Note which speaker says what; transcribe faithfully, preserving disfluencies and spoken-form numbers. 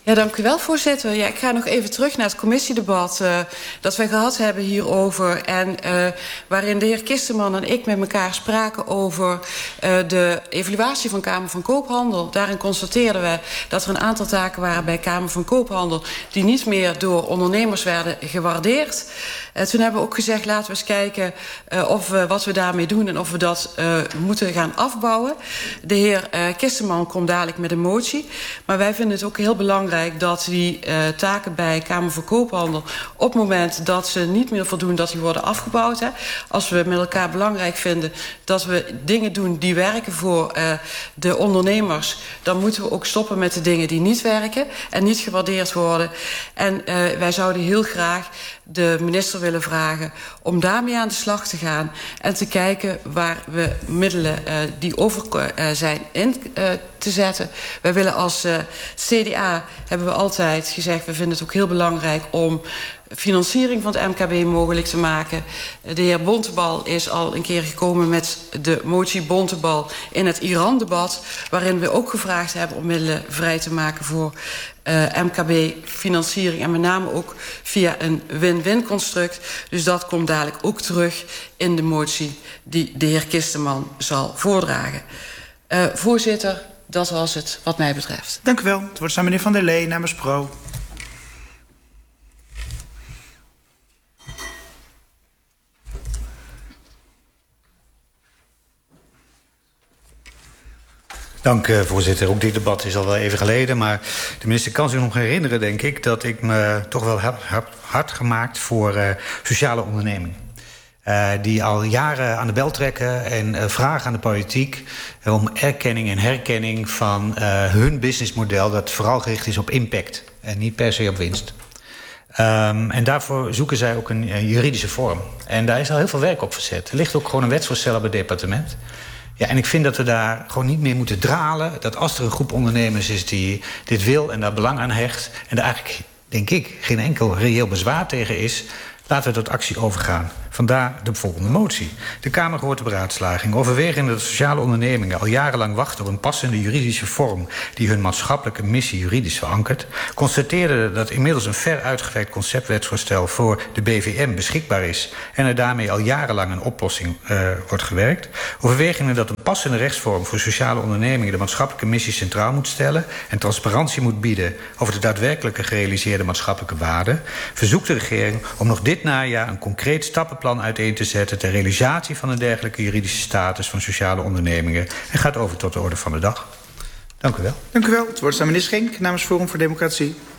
Speaker 1: Ja, dank u wel, voorzitter. Ja, ik ga nog even terug naar het commissiedebat uh, dat wij gehad hebben hierover. En uh, waarin de heer Kisterman en ik met elkaar spraken over uh, de evaluatie van Kamer van Koophandel. Daarin constateerden we dat er een aantal taken waren bij Kamer van Koophandel die niet meer door ondernemers werden gewaardeerd. Uh, toen hebben we ook gezegd, laten we eens kijken uh, of we, wat we daarmee doen en of we dat uh, moeten gaan afbouwen. De heer uh, Kisterman komt dadelijk met een motie. Maar wij vinden het ook heel belangrijk dat die uh, taken bij Kamer van Koophandel op het moment dat ze niet meer voldoen, dat die worden afgebouwd. Hè. Als we met elkaar belangrijk vinden dat we dingen doen die werken voor uh, de ondernemers, dan moeten we ook stoppen met de dingen die niet werken en niet gewaardeerd worden. En uh, wij zouden heel graag de minister willen vragen om daarmee aan de slag te gaan en te kijken waar we middelen uh, die over uh, zijn in uh, te zetten. Wij willen als uh, C D A, hebben we altijd gezegd, we vinden het ook heel belangrijk om financiering van het M K B mogelijk te maken. De heer Bontebal is al een keer gekomen met de motie Bontebal in het Iran-debat, waarin we ook gevraagd hebben om middelen vrij te maken voor uh, M K B-financiering en met name ook via een win-win construct. Dus dat komt dadelijk ook terug in de motie die de heer Kisterman zal voordragen. Uh, voorzitter, dat was het wat mij betreft.
Speaker 2: Dank u wel. Het woord is aan meneer Van der Lee namens Pro.
Speaker 3: Dank, uh, voorzitter. Ook dit debat is al wel even geleden, maar de minister kan zich nog herinneren, denk ik, dat ik me toch wel heb, heb hard gemaakt voor uh, sociale ondernemingen. Uh, die al jaren aan de bel trekken en uh, vragen aan de politiek uh, om erkenning en herkenning van uh, hun businessmodel dat vooral gericht is op impact en niet per se op winst. Um, en daarvoor zoeken zij ook een, een juridische vorm. En daar is al heel veel werk op verzet. Er ligt ook gewoon een wetsvoorstel op het departement. Ja, en ik vind dat we daar gewoon niet meer moeten dralen. Dat als er een groep ondernemers is die dit wil en daar belang aan hecht, en er eigenlijk, denk ik, geen enkel reëel bezwaar tegen is, laten we tot actie overgaan. Vandaar de volgende motie. De Kamer gehoord de beraadslaging. Overwegende dat sociale ondernemingen al jarenlang wachten op een passende juridische vorm die hun maatschappelijke missie juridisch verankert, constateerde dat inmiddels een ver uitgewerkt conceptwetsvoorstel voor de B V M beschikbaar is en er daarmee al jarenlang een oplossing uh, wordt gewerkt. Overwegende dat een passende rechtsvorm voor sociale ondernemingen de maatschappelijke missie centraal moet stellen en transparantie moet bieden over de daadwerkelijke gerealiseerde maatschappelijke waarde, verzoekt de regering om nog dit najaar een concreet stappenplan uiteen te zetten ter realisatie van een dergelijke juridische status van sociale ondernemingen en gaat over tot de orde van de dag. Dank u wel.
Speaker 2: Dank u wel. Het woord is aan meneer Schenk namens Forum voor Democratie.